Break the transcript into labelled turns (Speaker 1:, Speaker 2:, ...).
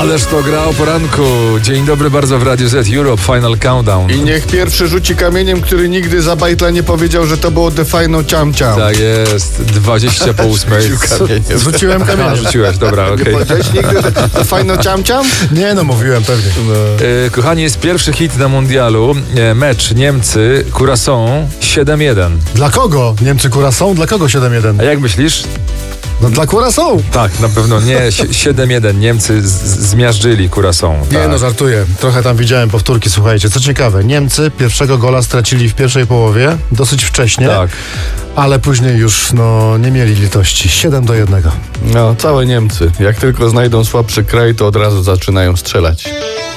Speaker 1: Ależ to gra o poranku. Dzień dobry bardzo w Radiu Z Europe Final Countdown.
Speaker 2: I niech pierwszy rzuci kamieniem, który nigdy za bajtla nie powiedział, że to było The Final Ciam Ciam.
Speaker 1: Tak jest, 20 po 8.
Speaker 2: Rzuciłem kamieniem.
Speaker 1: Rzuciłeś, dobra, okej.
Speaker 2: Nie powiedziałeś nigdy The Final Ciam Ciam?
Speaker 3: Nie, no mówiłem pewnie.
Speaker 1: Kochani, jest pierwszy hit na mundialu. Mecz Niemcy-Curaçao 7-1.
Speaker 3: Dla kogo? Niemcy Curaçao? Dla kogo 7-1?
Speaker 1: A jak myślisz?
Speaker 3: No dla Curaçao.
Speaker 1: Tak, na pewno nie. 7-1. Niemcy zmiażdżyli Curaçao.
Speaker 3: Nie,
Speaker 1: Tak.
Speaker 3: no żartuję. Trochę tam widziałem powtórki, słuchajcie. Co ciekawe, Niemcy pierwszego gola stracili w pierwszej połowie, dosyć wcześnie,
Speaker 1: Tak.
Speaker 3: ale później już nie mieli litości. 7-1.
Speaker 2: No, całe Niemcy. Jak tylko znajdą słabszy kraj, to od razu zaczynają strzelać.